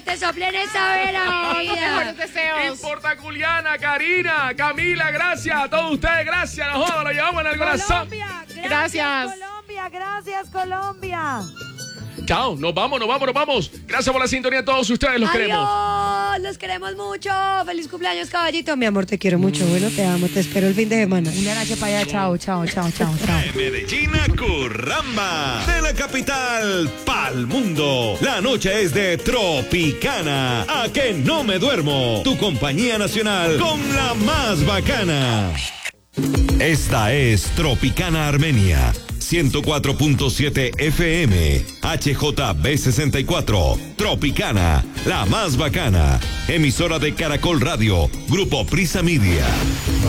te soplen esa vela. Mejores deseos. Importa Juliana, Karina, Camila, gracias a todos ustedes, gracias, nos jodas, lo llevamos en el corazón. Gracias. Colombia, gracias Colombia. Chao, nos vamos. Gracias por la sintonía a todos ustedes, los queremos. Adiós, los queremos mucho. Feliz cumpleaños, caballito. Mi amor, te quiero mucho. Bueno, te amo, te espero el fin de semana. Un abrazo para allá, chao. De Medellín a Curramba, de la capital pa'l mundo. La noche es de Tropicana. A que no me duermo. Tu compañía nacional con la más bacana. Esta es Tropicana Armenia. 104.7 FM, HJB64, Tropicana, la más bacana, emisora de Caracol Radio, Grupo Prisa Media.